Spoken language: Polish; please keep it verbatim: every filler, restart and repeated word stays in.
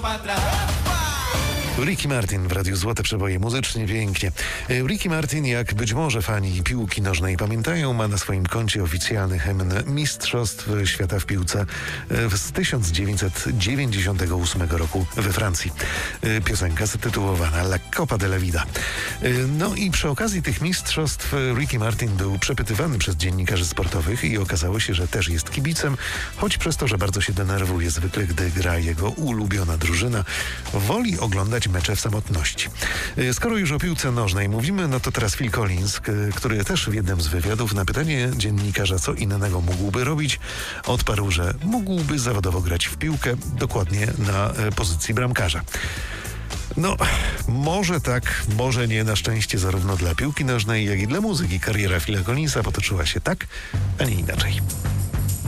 Ricky Martin w Radiu Złote Przeboje, muzycznie pięknie. Ricky Martin, jak być może fani piłki nożnej pamiętają, ma na swoim koncie oficjalny hymn Mistrzostw Świata w piłce z tysiąc dziewięćset dziewięćdziesiątego ósmego roku we Francji. Piosenka zatytułowana La Copa de la Vida. No i przy okazji tych mistrzostw Ricky Martin był przepytywany przez dziennikarzy sportowych i okazało się, że też jest kibicem, choć przez to, że bardzo się denerwuje zwykle, gdy gra jego ulubiona drużyna, woli oglądać mecze w samotności. Skoro już o piłce nożnej mówimy, no to teraz Phil Collins, który też w jednym z wywiadów na pytanie dziennikarza, co innego mógłby robić, odparł, że mógłby zawodowo grać w piłkę, dokładnie na pozycji bramkarza. No, może tak, może nie. Na szczęście zarówno dla piłki nożnej, jak i dla muzyki kariera Phila Collinsa potoczyła się tak, a nie inaczej.